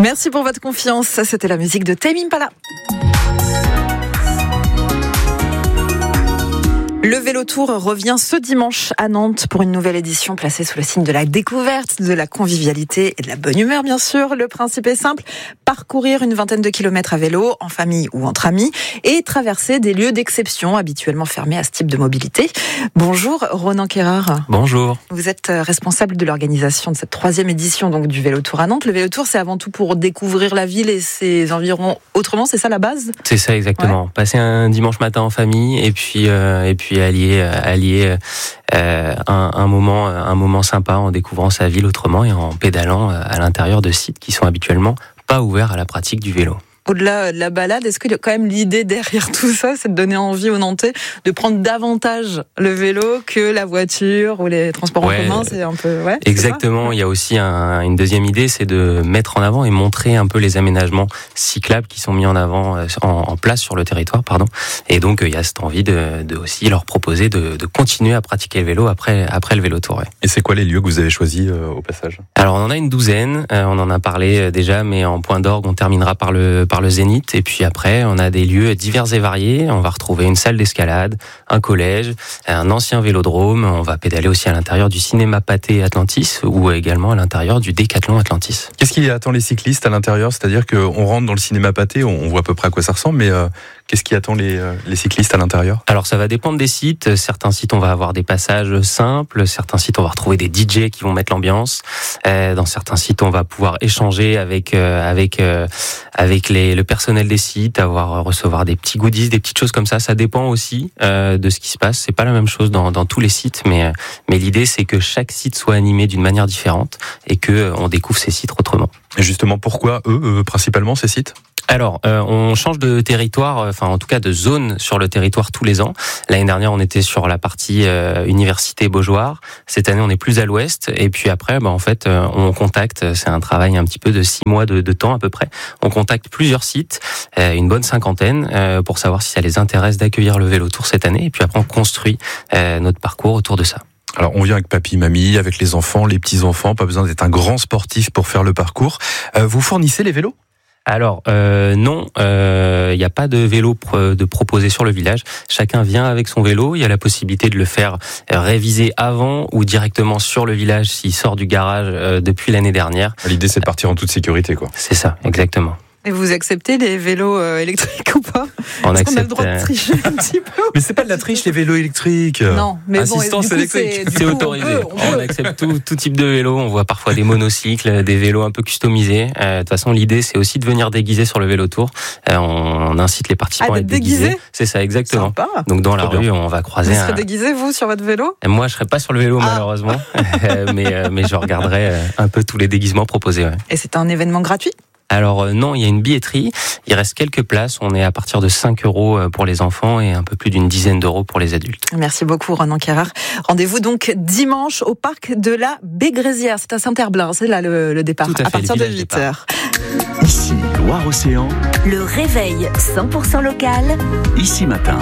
Merci pour votre confiance. Ça, c'était la musique de Tame Impala. Le Vélo Tour revient ce dimanche à Nantes pour une nouvelle édition placée sous le signe de la découverte, de la convivialité et de la bonne humeur, bien sûr. Le principe est simple, parcourir une vingtaine de kilomètres à vélo, en famille ou entre amis, et traverser des lieux d'exception habituellement fermés à ce type de mobilité. Bonjour, Ronan Quérard. Bonjour. Vous êtes responsable de l'organisation de cette 3e édition donc, du Vélo Tour à Nantes. Le Vélo Tour, c'est avant tout pour découvrir la ville et ses environs autrement, c'est ça la base ? C'est ça, exactement. Ouais. Passer un dimanche matin en famille et puis allier un moment sympa en découvrant sa ville autrement et en pédalant à l'intérieur de sites qui sont habituellement pas ouverts à la pratique du vélo. Au-delà de la balade, est-ce que quand même l'idée derrière tout ça, c'est de donner envie aux Nantais de prendre davantage le vélo que la voiture ou les transports en commun, c'est un peu... Ouais, exactement, il y a aussi une deuxième idée, c'est de mettre en avant et montrer un peu les aménagements cyclables qui sont mis en avant, en place sur le territoire, pardon. Et donc, il y a cette envie de aussi leur proposer de continuer à pratiquer le vélo après le Vélo Tour. Ouais. Et c'est quoi les lieux que vous avez choisis au passage ? Alors, on en a une douzaine, on en a parlé déjà, mais en point d'orgue, on terminera par le Zénith, et puis après on a des lieux divers et variés. On va retrouver une salle d'escalade, un collège, un ancien vélodrome. On va pédaler aussi à l'intérieur du cinéma Pathé Atlantis ou également à l'intérieur du Décathlon Atlantis. Qu'est-ce qui attend les cyclistes à l'intérieur ? C'est-à-dire qu'on rentre dans le cinéma Pathé, on voit à peu près à quoi ça ressemble, mais qu'est-ce qui attend les cyclistes à l'intérieur ? Alors ça va dépendre des sites. Certains sites on va avoir des passages simples, certains sites on va retrouver des DJ qui vont mettre l'ambiance. Dans certains sites on va pouvoir échanger avec le personnel des sites, recevoir des petits goodies, des petites choses comme ça. Ça dépend aussi de ce qui se passe. C'est pas la même chose dans tous les sites, mais l'idée c'est que chaque site soit animé d'une manière différente et que on découvre ces sites autrement. Et justement, pourquoi eux principalement ces sites ? Alors, on change de territoire, enfin en tout cas de zone sur le territoire tous les ans. L'année dernière, on était sur la partie Université Beaujoire. Cette année, on est plus à l'ouest. Et puis après, en fait, on contacte, c'est un travail un petit peu de 6 mois de temps à peu près. On contacte plusieurs sites, une bonne cinquantaine, pour savoir si ça les intéresse d'accueillir le Vélo Tour cette année. Et puis après, on construit notre parcours autour de ça. Alors, on vient avec papy, mamie, avec les enfants, les petits-enfants. Pas besoin d'être un grand sportif pour faire le parcours. Vous fournissez les vélos ? Alors non, il n'y a pas de vélo de proposé sur le village. Chacun vient avec son vélo. Il y a la possibilité de le faire réviser avant ou directement sur le village s'il sort du garage depuis l'année dernière. L'idée, c'est de partir en toute sécurité, quoi. C'est ça, exactement. Et vous acceptez les vélos électriques ou pas ? Est-ce qu'on a le droit de tricher un petit peu ? Mais c'est pas de la triche, les vélos électriques. Non, mais assistance électrique. C'est autorisé. On accepte tout type de vélo. On voit parfois des monocycles, des vélos un peu customisés. De toute façon, l'idée, c'est aussi de venir déguiser sur le Vélo Tour. On incite les participants à être déguisés. C'est ça, exactement. Sympa. Donc dans la rue, on va croiser. Vous serez déguisé, vous, sur votre vélo ? Moi, je serai pas sur le vélo, malheureusement. mais je regarderai un peu tous les déguisements proposés. Ouais. Et c'est un événement gratuit ? Alors non, il y a une billetterie, il reste quelques places, on est à partir de 5 € pour les enfants et un peu plus d'une dizaine d'euros pour les adultes. Merci beaucoup Ronan Quérard. Rendez-vous donc dimanche au parc de la Bégrésière, c'est à Saint-Herblain, c'est là le départ, à partir de 8h. Ici, Loire-Océan. Le réveil 100% local. Ici matin.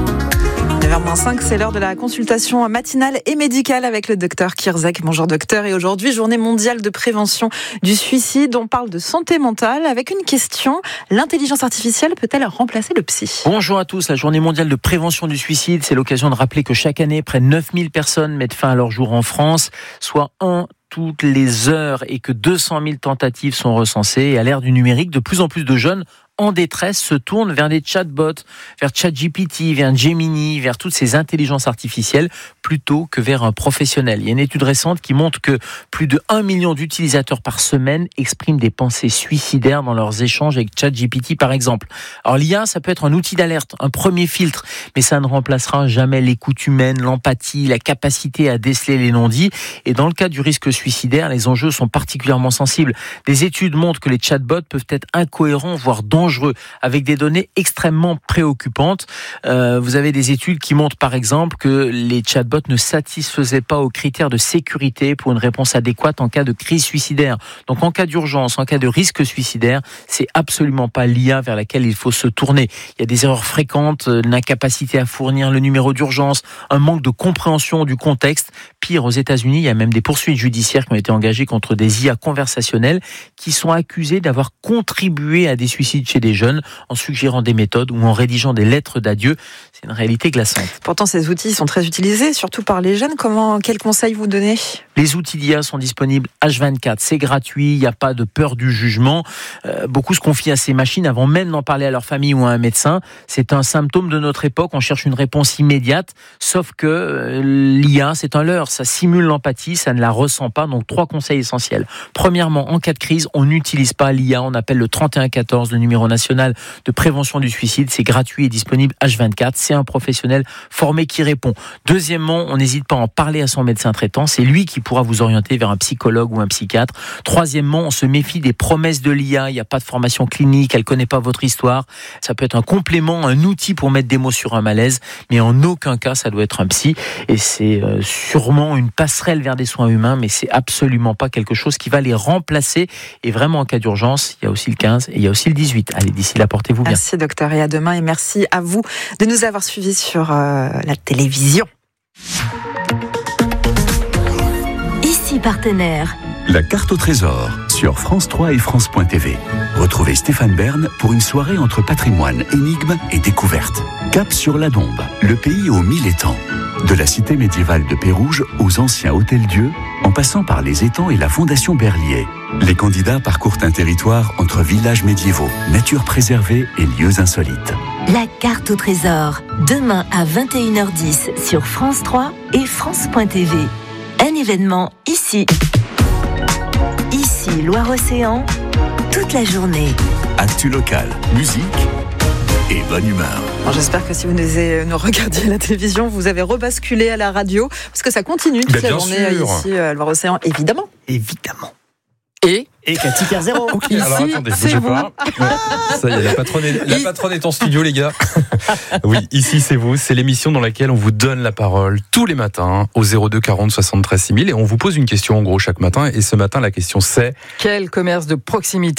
9h-5, c'est l'heure de la consultation matinale et médicale avec le docteur Kirzek. Bonjour docteur, et aujourd'hui, journée mondiale de prévention du suicide. On parle de santé mentale avec une question. L'intelligence artificielle peut-elle remplacer le psy ? Bonjour à tous, la journée mondiale de prévention du suicide, c'est l'occasion de rappeler que chaque année, près de 9000 personnes mettent fin à leur jour en France, soit toutes les heures, et que 200 000 tentatives sont recensées. Et à l'ère du numérique, de plus en plus de jeunes en détresse se tournent vers des chatbots, vers ChatGPT, vers Gemini, vers toutes ces intelligences artificielles, plutôt que vers un professionnel. Il y a une étude récente qui montre que plus de 1 million d'utilisateurs par semaine expriment des pensées suicidaires dans leurs échanges avec ChatGPT, par exemple. Alors l'IA, ça peut être un outil d'alerte, un premier filtre, mais ça ne remplacera jamais l'écoute humaine, l'empathie, la capacité à déceler les non-dits. Et dans le cas du risque suicidaire, les enjeux sont particulièrement sensibles. Des études montrent que les chatbots peuvent être incohérents, voire dangereux dangereux, avec des données extrêmement préoccupantes. Vous avez des études qui montrent par exemple que les chatbots ne satisfaisaient pas aux critères de sécurité pour une réponse adéquate en cas de crise suicidaire. Donc en cas d'urgence, en cas de risque suicidaire, c'est absolument pas l'IA vers laquelle il faut se tourner. Il y a des erreurs fréquentes, l'incapacité à fournir le numéro d'urgence, un manque de compréhension du contexte. Pire, aux États-Unis, il y a même des poursuites judiciaires qui ont été engagées contre des IA conversationnelles qui sont accusées d'avoir contribué à des suicides chez des jeunes en suggérant des méthodes ou en rédigeant des lettres d'adieu. C'est une réalité glaçante. Pourtant, ces outils sont très utilisés, surtout par les jeunes. Quels conseils vous donnez ? Les outils d'IA sont disponibles H24, c'est gratuit, il n'y a pas de peur du jugement. Beaucoup se confient à ces machines avant même d'en parler à leur famille ou à un médecin. C'est un symptôme de notre époque, on cherche une réponse immédiate, sauf que l'IA, c'est un leurre, ça simule l'empathie, ça ne la ressent pas. Donc 3 conseils essentiels. Premièrement, en cas de crise, on n'utilise pas l'IA, on appelle le 3114, le numéro national de prévention du suicide, c'est gratuit et disponible H24, c'est un professionnel formé qui répond. Deuxièmement, on n'hésite pas à en parler à son médecin traitant, c'est lui qui pourra vous orienter vers un psychologue ou un psychiatre. Troisièmement, on se méfie des promesses de l'IA, il n'y a pas de formation clinique, elle ne connaît pas votre histoire. Ça peut être un complément, un outil pour mettre des mots sur un malaise, mais en aucun cas ça doit être un psy. Et c'est sûrement une passerelle vers des soins humains, mais c'est absolument pas quelque chose qui va les remplacer. Et vraiment en cas d'urgence, il y a aussi le 15 et il y a aussi le 18. Allez, d'ici là, portez-vous bien. Merci docteur, et à demain, et merci à vous de nous avoir suivis sur la télévision. Ici partenaire. La carte au trésor sur France 3 et France.tv. Retrouvez Stéphane Bern pour une soirée entre patrimoine, énigmes et découvertes. Cap sur la Dombe, le pays aux 1000 étangs. De la cité médiévale de Pérouge aux anciens hôtels-dieux, en passant par les étangs et la fondation Berlier. Les candidats parcourent un territoire entre villages médiévaux, nature préservée et lieux insolites. La carte au trésor. Demain à 21h10 sur France 3 et France.tv. Un événement ici. Ici, Loire-Océan, toute la journée. Actu local, musique et bonne humeur. Alors, j'espère que si vous nous regardiez à la télévision, vous avez rebasculé à la radio, parce que ça continue toute la journée ici à Loire-Océan, évidemment. Évidemment. Et Cathy Carzero. Ok, ici, alors attendez, c'est bougez vous. pas. Ça y est, la patronne est en studio, les gars. Oui, ici c'est vous, c'est l'émission dans laquelle on vous donne la parole tous les matins au 02 40 73 6000 et on vous pose une question en gros chaque matin. Et ce matin, la question c'est: quel commerce de proximité